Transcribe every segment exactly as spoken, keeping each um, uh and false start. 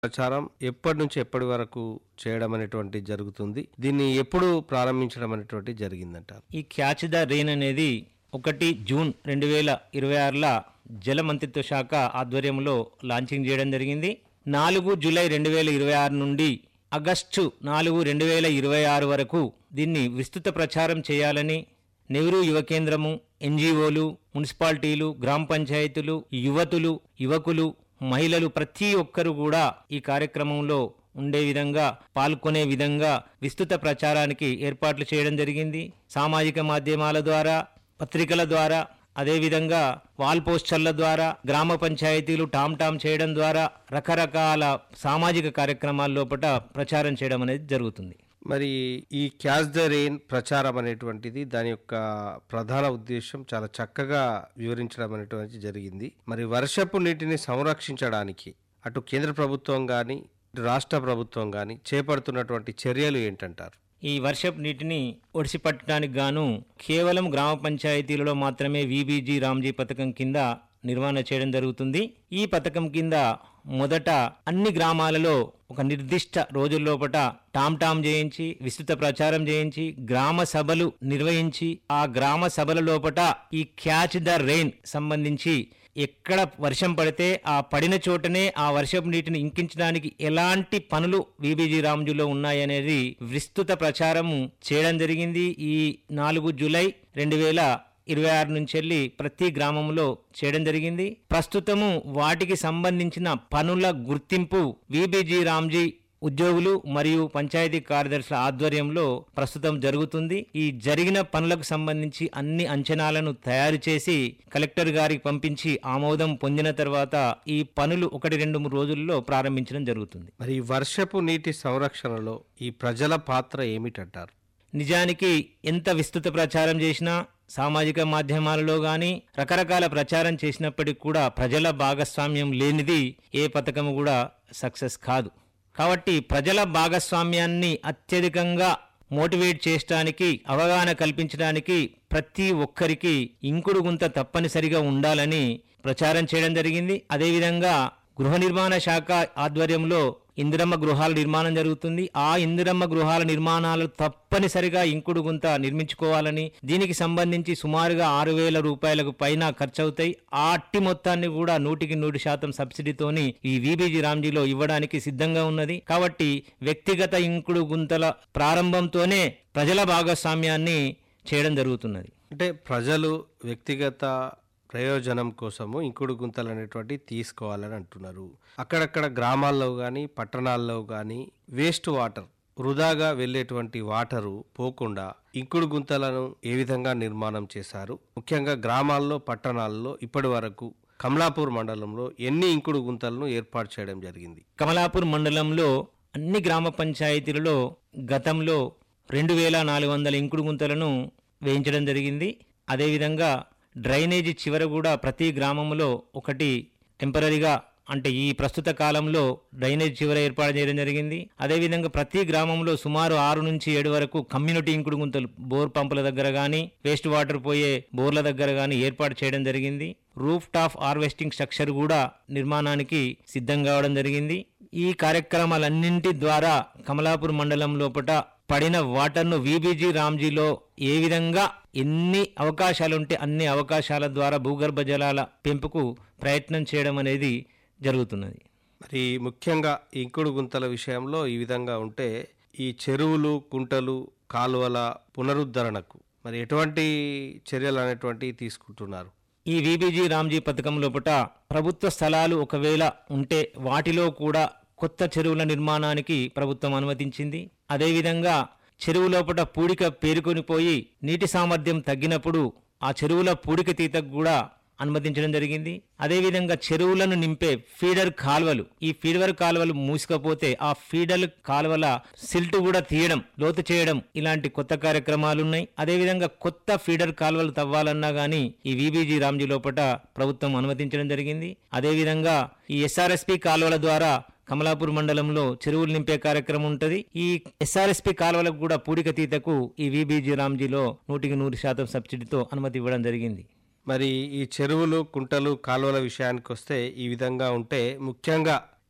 ప్రచారం ఎప్పటి నుంచి ఎప్పటి వరకు చేయడం అనేటువంటి జరుగుతుంది? దీన్ని ఎప్పుడు ప్రారంభించడం అనేటువంటి జరిగిందంటారు? ఈ క్యాచ్ ద రెయిన్ అనేది ఒకటి జూన్ రెండు వేల ఇరవై ఆరుల జల మంత్రిత్వ శాఖ ఆధ్వర్యంలో లాంచింగ్ చేయడం జరిగింది. నాలుగు జూలై రెండు వేల ఇరవై ఆరు నుండి ఆగస్టు నాలుగు రెండు వేల ఇరవై ఆరు వరకు దీన్ని విస్తృత ప్రచారం చేయాలని నెహ్రూ యువ కేంద్రము, ఎన్జిఓలు, మున్సిపాలిటీలు, గ్రామ పంచాయతీలు, యువతులు, యువకులు, మహిళలు ప్రతి ఒక్కరు కూడా ఈ కార్యక్రమంలో ఉండే విధంగా, పాల్గొనే విధంగా విస్తృత ప్రచారానికి ఏర్పాట్లు చేయడం జరిగింది. సామాజిక మాధ్యమాల ద్వారా, పత్రికల ద్వారా, అదేవిధంగా వాల్ పోస్టర్ల ద్వారా, గ్రామ పంచాయతీలు టామ్ టామ్ చేయడం ద్వారా రకరకాల సామాజిక కార్యక్రమాల లోపల ప్రచారం చేయడం అనేది జరుగుతుంది. మరి ఈ క్యాచ్ ద రెయిన్ ప్రచారం అనేటువంటిది దాని యొక్క ప్రధాన ఉద్దేశం చాలా చక్కగా వివరించడం అనేటువంటి జరిగింది. మరి వర్షపు నీటిని సంరక్షించడానికి అటు కేంద్ర ప్రభుత్వం కానీ రాష్ట్ర ప్రభుత్వం కానీ చేపడుతున్నటువంటి చర్యలు ఏంటంటారు? ఈ వర్షపు నీటిని ఒడిసిపట్టడానికి గాను కేవలం గ్రామ పంచాయతీలలో మాత్రమే విబిజీ రామ్జీ పథకం కింద నిర్వహణ చేయడం జరుగుతుంది. ఈ పథకం కింద మొదట అన్ని గ్రామాలలో ఒక నిర్దిష్ట రోజుల్లోపట టామ్ టామ్ చేయించి, విస్తృత ప్రచారం చేయించి, గ్రామ సభలు నిర్వహించి, ఆ గ్రామ సభల లోపట ఈ క్యాచ్ ద రెయిన్ సంబంధించి ఎక్కడ వర్షం పడితే ఆ పడిన చోటనే ఆ వర్షపు నీటిని ఇంకించడానికి ఎలాంటి పనులు విబిజీ రామ్జీలో ఉన్నాయనేది విస్తృత ప్రచారం చేయడం జరిగింది. ఈ నాలుగు జూలై రెండు వేల ఇరవై ఆరు నుంచి వెళ్ళి ప్రతి గ్రామంలో చేయడం జరిగింది. ప్రస్తుతము వాటికి సంబంధించిన పనుల గుర్తింపు విబిజీ రామ్జీ ఉద్యోగులు మరియు పంచాయతీ కార్యదర్శుల ఆధ్వర్యంలో ప్రస్తుతం జరుగుతుంది. ఈ జరిగిన పనులకు సంబంధించి అన్ని అంచనాలను తయారు చేసి కలెక్టర్ గారికి పంపించి ఆమోదం పొందిన తర్వాత ఈ పనులు ఒకటి రెండు మూడు రోజుల్లో ప్రారంభించడం జరుగుతుంది. మరి వర్షపు నీటి సంరక్షణలో ఈ ప్రజల పాత్ర ఏమిటంటారు? నిజానికి ఎంత విస్తృత ప్రచారం చేసినా, సామాజిక మాధ్యమాలలో కానీ రకరకాల ప్రచారం చేసినప్పటికీ కూడా ప్రజల భాగస్వామ్యం లేనిది ఏ పథకము కూడా సక్సెస్ కాదు. కాబట్టి ప్రజల భాగస్వామ్యాన్ని అత్యధికంగా మోటివేట్ చేయడానికి, అవగాహన కల్పించడానికి ప్రతి ఒక్కరికి ఇంకుడు గుంత తప్పనిసరిగా ఉండాలని ప్రచారం చేయడం జరిగింది. అదేవిధంగా గృహ నిర్మాణ శాఖ ఆధ్వర్యంలో ఇందిరమ్మ గృహాల నిర్మాణం జరుగుతుంది. ఆ ఇందిరమ్మ గృహాల నిర్మాణాలు తప్పనిసరిగా ఇంకుడు గుంత నిర్మించుకోవాలని, దీనికి సంబంధించి సుమారుగా ఆరు వేల రూపాయలకు పైన ఖర్చు అవుతాయి. ఆ అట్టి మొత్తాన్ని కూడా నూటికి నూరు శాతం సబ్సిడీతోని ఈ విబిజీ రామ్జీలో ఇవ్వడానికి సిద్ధంగా ఉన్నది. కాబట్టి వ్యక్తిగత ఇంకుడు గుంతల ప్రారంభంతోనే ప్రజల భాగస్వామ్యాన్ని చేయడం జరుగుతున్నది. అంటే ప్రజలు వ్యక్తిగత ప్రయోజనం కోసము ఇంకుడు గుంతలు అనేటువంటి తీసుకోవాలని అంటున్నారు. అక్కడక్కడ గ్రామాల్లో కానీ పట్టణాల్లో కానీ వేస్ట్ వాటర్, వృధాగా వెళ్ళేటువంటి వాటరు పోకుండా ఇంకుడు గుంతలను ఏ విధంగా నిర్మాణం చేశారు? ముఖ్యంగా గ్రామాల్లో, పట్టణాల్లో ఇప్పటి వరకు కమలాపూర్ మండలంలో ఎన్ని ఇంకుడు గుంతలను ఏర్పాటు చేయడం జరిగింది? కమలాపూర్ మండలంలో అన్ని గ్రామ పంచాయతీలలో గతంలో రెండు వేల నాలుగు వందల ఇంకుడు గుంతలను వేయించడం జరిగింది. అదేవిధంగా డ్రైనేజీ చివర కూడా ప్రతి గ్రామంలో ఒకటి టెంపరీగా, అంటే ఈ ప్రస్తుత కాలంలో డ్రైనేజ్ చివర ఏర్పాటు చేయడం జరిగింది. అదేవిధంగా ప్రతి గ్రామంలో సుమారు ఆరు నుంచి ఏడు వరకు కమ్యూనిటీ ఇంకుడు గుంతలు బోర్ పంపుల దగ్గర కానీ, వేస్ట్ వాటర్ పోయే బోర్ల దగ్గర కానీ ఏర్పాటు చేయడం జరిగింది. రూఫ్ టాప్ హార్వెస్టింగ్ స్ట్రక్చర్ కూడా నిర్మాణానికి సిద్ధం కావడం జరిగింది. ఈ కార్యక్రమాలన్నింటి ద్వారా కమలాపూర్ మండలం లోపల పడిన వాటర్ను విబిజీ రామ్జీలో ఏ విధంగా ఎన్ని అవకాశాలుంటే అన్ని అవకాశాల ద్వారా భూగర్భ జలాల పెంపుకు ప్రయత్నం చేయడం అనేది జరుగుతున్నది. మరి ముఖ్యంగా ఇంకుడు గుంతల విషయంలో ఈ విధంగా ఉంటే ఈ చెరువులు, కుంటలు, కాలువల పునరుద్ధరణకు మరి ఎటువంటి చర్యలు అనేటువంటివి తీసుకుంటున్నారు? ఈ విబిజీ రామ్జీ పథకం లోపల ప్రభుత్వ స్థలాలు ఒకవేళ ఉంటే వాటిలో కూడా కొత్త చెరువుల నిర్మాణానికి ప్రభుత్వం అనుమతించింది. అదేవిధంగా చెరువు లోపల పూడిక పేరుకొని పోయి నీటి సామర్థ్యం తగ్గినప్పుడు ఆ చెరువుల పూడిక తీతకు కూడా అనుమతించడం జరిగింది. అదేవిధంగా చెరువులను నింపే ఫీడర్ కాలువలు, ఈ ఫీడర్ కాలువలు మూసుకపోతే ఆ ఫీడర్ కాలువల సిల్ట్ కూడా తీయడం, లోతు చేయడం, ఇలాంటి కొత్త కార్యక్రమాలు ఉన్నాయి. అదేవిధంగా కొత్త ఫీడర్ కాలువలు తవ్వాలన్నా గానీ ఈ విబిజీ రామ్జీ లోపల ప్రభుత్వం అనుమతించడం జరిగింది. అదేవిధంగా ఈ ఎస్ఆర్ఎస్పి కాలువల ద్వారా కమలాపూర్ మండలంలో చెరువులు నింపే కార్యక్రమం ఉంటుంది. ఈ ఎస్ఆర్ఎస్పి కాలువలకు కూడా పూడిక తీతకు ఈ విబిజీ రామ్జీలో నూటికి నూరు శాతం సబ్సిడీతో అనుమతి ఇవ్వడం జరిగింది. మరి ఈ చెరువులు, కుంటలు, కాలువల విషయానికి వస్తే ఈ విధంగా ఉంటే ముఖ్యంగా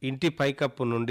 ఇంటి పైకప్పు నుండి